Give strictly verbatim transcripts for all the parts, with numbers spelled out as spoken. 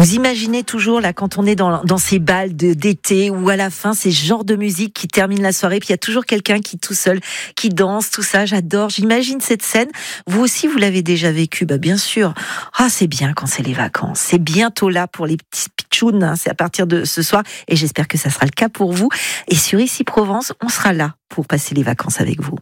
Vous imaginez toujours là quand on est dans, dans ces bals de, d'été où à la fin c'est ce genre de musique qui termine la soirée, puis il y a toujours quelqu'un qui tout seul, qui danse, tout ça, j'adore, j'imagine cette scène. Vous aussi vous l'avez déjà vécu, bah bien sûr. Ah c'est bien quand c'est les vacances, c'est bientôt là pour les petits pitchouns, hein, c'est à partir de ce soir et j'espère que ça sera le cas pour vous. Et sur Ici Provence, on sera là pour passer les vacances avec vous.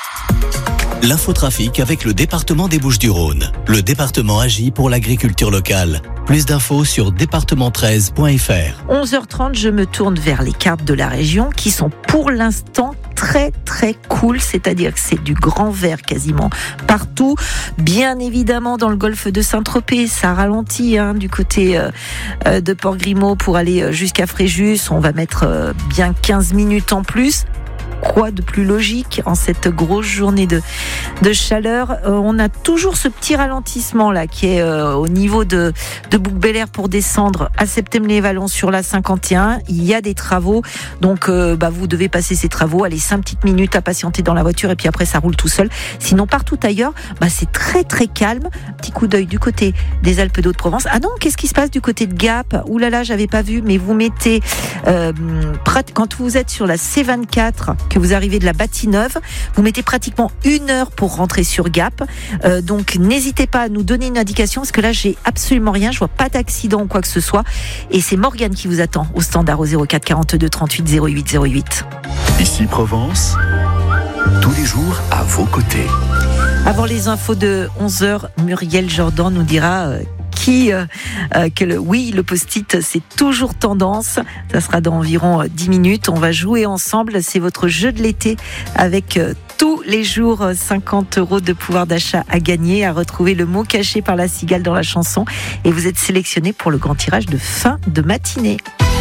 L'infotrafic avec le département des Bouches-du-Rhône. Le département agit pour l'agriculture locale. Plus d'infos sur département treize point f r. onze heures trente, je me tourne vers les cartes de la région qui sont pour l'instant très très cool, c'est-à-dire que c'est du grand vert quasiment partout. Bien évidemment dans le golfe de Saint-Tropez, ça ralentit hein, du côté euh, euh, de Port-Grimaud pour aller jusqu'à Fréjus. On va mettre euh, bien quinze minutes en plus. Quoi de plus logique en cette grosse journée de, de chaleur. Euh, on a toujours ce petit ralentissement là qui est euh, au niveau de, de Bouc-Bel-Air pour descendre à Septem-les-Vallons sur la cinquante et un. Il y a des travaux, donc euh, bah, vous devez passer ces travaux. Allez, cinq petites minutes à patienter dans la voiture et puis après ça roule tout seul. Sinon partout ailleurs, bah, c'est très très calme. Petit coup d'œil du côté des Alpes d'Haute-Provence. Ah non, qu'est-ce qui se passe du côté de Gap? Ouh là là, j'avais pas vu, mais vous mettez euh, quand vous êtes sur la C vingt-quatre, que vous arrivez de la Bâtie-Neuve, vous mettez pratiquement une heure pour rentrer sur Gap. Euh, donc n'hésitez pas à nous donner une indication parce que là j'ai absolument rien, je vois pas d'accident ou quoi que ce soit. Et c'est Morgane qui vous attend au standard au zéro quatre quarante-deux trente-huit zéro huit zéro huit. Ici Provence, tous les jours à vos côtés. Avant les infos de onze heures, Muriel Jordan nous dira euh, qui euh, euh, que le oui, le post-it c'est toujours tendance. Ça sera dans environ dix minutes. On va jouer ensemble. C'est votre jeu de l'été avec euh, tous les jours cinquante euros de pouvoir d'achat à gagner, à retrouver le mot caché par la cigale dans la chanson. Et vous êtes sélectionné pour le grand tirage de fin de matinée.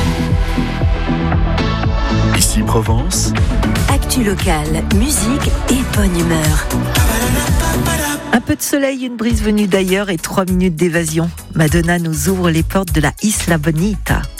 Ici Provence. Actu locale, musique et bonne humeur. Un peu de soleil, une brise venue d'ailleurs et trois minutes d'évasion. Madonna nous ouvre les portes de la Isla Bonita.